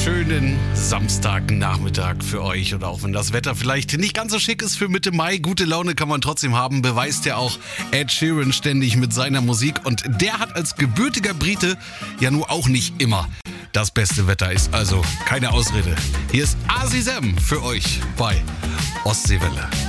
schönen Samstagnachmittag für euch. Und auch wenn das Wetter vielleicht nicht ganz so schick ist für Mitte Mai, gute Laune kann man trotzdem haben, beweist ja auch Ed Sheeran ständig mit seiner Musik. Und der hat als gebürtiger Brite ja nur auch nicht immer das beste Wetter, ist also keine Ausrede. Hier ist Asi Sam für euch bei Ostseewelle.